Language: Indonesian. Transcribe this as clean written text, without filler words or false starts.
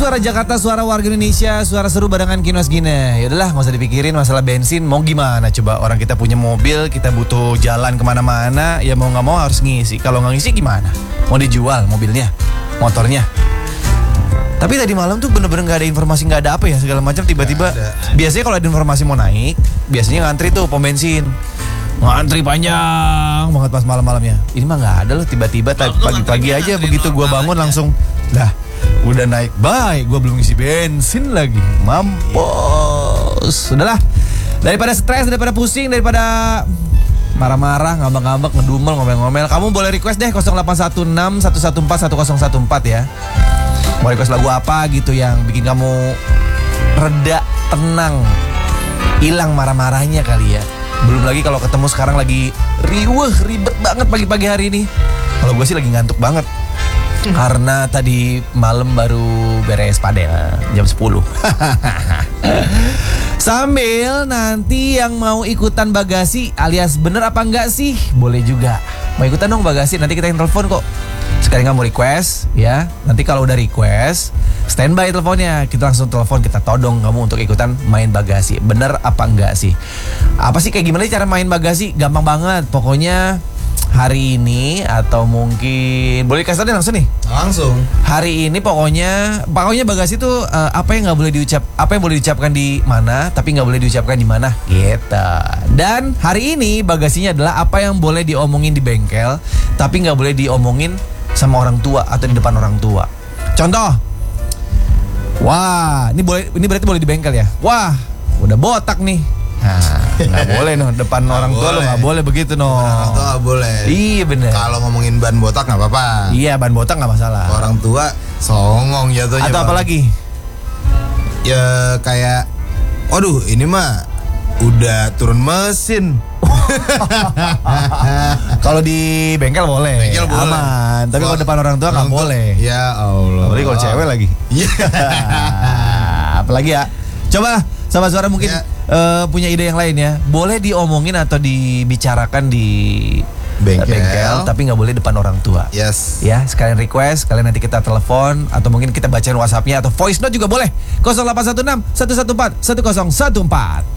suara Jakarta, suara warga Indonesia, suara seru barengan Kinos Gine. Yaudahlah, nggak usah dipikirin masalah bensin. Mau gimana coba, orang kita punya mobil, kita butuh jalan kemana-mana, ya mau nggak mau harus ngisi. Kalau nggak ngisi gimana? Mau dijual mobilnya, motornya. Tapi tadi malam tuh bener-bener nggak ada informasi, nggak ada apa ya segala macam. Tiba-tiba, biasanya kalau ada informasi mau naik, biasanya ngantri tuh pom bensin. Ngantri panjang banget pas malam-malamnya. Ini mah nggak ada loh, tiba-tiba pagi-pagi aja begitu gue bangun langsung dah udah naik. Baik, gue belum isi bensin lagi. Mampus. Sudahlah. Daripada stres, daripada pusing, daripada marah-marah, ngambek-ngambek, ngedumel, ngomel-ngomel, kamu boleh request deh 0816 114 1014 ya. Mau request lagu apa gitu yang bikin kamu reda, tenang, hilang marah-marahnya kali ya. Belum lagi kalau ketemu sekarang lagi ribet banget pagi-pagi hari ini. Kalau gue sih lagi ngantuk banget. Karena tadi malam baru beres padel jam 10. Sambil nanti yang mau ikutan bagasi alias bener apa enggak sih? Boleh juga. Mau ikutan dong bagasi, nanti kita yang telepon kok. Sekali kamu request ya. Nanti kalau udah request, standby teleponnya. Kita langsung telepon, kita todong kamu untuk ikutan main bagasi. Bener apa enggak sih? Apa sih, kayak gimana cara main bagasi? Gampang banget. Pokoknya hari ini atau mungkin boleh kasih tadi langsung nih. Langsung. Hari ini pokoknya bagasi itu apa yang nggak boleh apa yang boleh diucapkan di mana, tapi nggak boleh diucapkan di mana, gitu. Dan hari ini bagasinya adalah apa yang boleh diomongin di bengkel, tapi nggak boleh diomongin sama orang tua atau di depan orang tua. Contoh, wah, ini berarti boleh di bengkel ya. Wah, udah botak nih. Nah, nggak boleh noh, depan orang tua lo nggak boleh begitu noh. Orang tua nggak boleh. Iya bener. Kalau ngomongin ban botak nggak apa-apa. Iya, ban botak nggak masalah. Orang tua songong jatuhnya. Atau apa lagi? Ya kayak, waduh ini mah udah turun mesin. Kalau di bengkel boleh, Bengkel boleh. aman. Tapi kalau depan orang tua nggak boleh. Ya Allah. Apalagi kalau cewek lagi. Iya. Apalagi ya. Coba sama suara mungkin punya ide yang lain ya. Boleh diomongin atau dibicarakan di bengkel, tapi nggak boleh depan orang tua. Yes. Ya, sekalian request, kalian nanti kita telepon atau mungkin kita bacain WhatsApp-nya atau voice note juga boleh. 0816 114 1014.